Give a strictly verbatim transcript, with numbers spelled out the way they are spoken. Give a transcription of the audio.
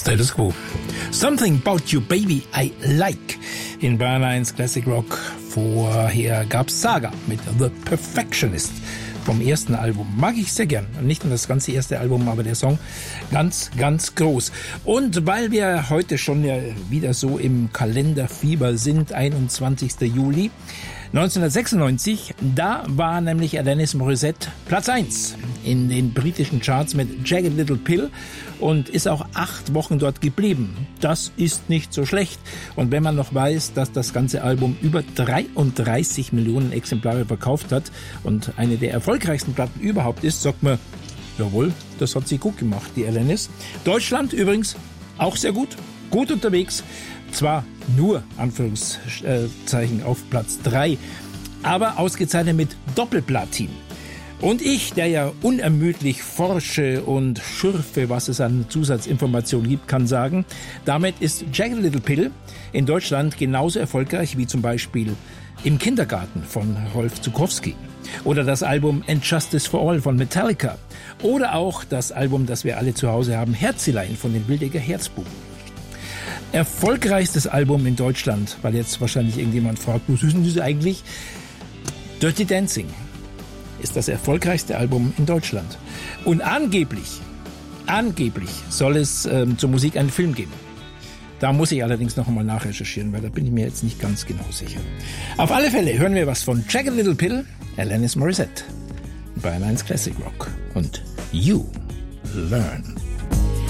Status Quo. Something About You Baby I Like. In Bayern eins Classic Rock. Vorher gab's Saga mit The Perfectionist vom ersten Album. Mag ich sehr gern. Nicht nur das ganze erste Album, aber der Song ganz, ganz groß. Und weil wir heute schon ja wieder so im Kalenderfieber sind, einundzwanzigster Juli neunzehnhundertsechsundneunzig, da war nämlich Alanis Morissette Platz eins in den britischen Charts mit Jagged Little Pill und ist auch acht Wochen dort geblieben. Das ist nicht so schlecht. Und wenn man noch weiß, dass das ganze Album über dreiunddreißig Millionen Exemplare verkauft hat und eine der erfolgreichsten Platten überhaupt ist, sagt man, jawohl, das hat sie gut gemacht, die Alanis. Deutschland übrigens auch sehr gut, gut unterwegs. Zwar nur, Anführungszeichen, auf Platz drei, aber ausgezeichnet mit Doppelplatin. Und ich, der ja unermüdlich forsche und schürfe, was es an Zusatzinformationen gibt, kann sagen, damit ist Jagged Little Pill in Deutschland genauso erfolgreich wie zum Beispiel Im Kindergarten von Rolf Zuckowski oder das Album And Justice for All von Metallica oder auch das Album, das wir alle zu Hause haben, Herzilein von den Wildecker Herzbuben. Erfolgreichstes Album in Deutschland, weil jetzt wahrscheinlich irgendjemand fragt, was ist denn das eigentlich? Dirty Dancing ist das erfolgreichste Album in Deutschland. Und angeblich, angeblich soll es ähm, zur Musik einen Film geben. Da muss ich allerdings noch einmal nachrecherchieren, weil da bin ich mir jetzt nicht ganz genau sicher. Auf alle Fälle hören wir was von Jagged Little Pill, Alanis Morissette, Bayern eins Classic Rock und You Learn.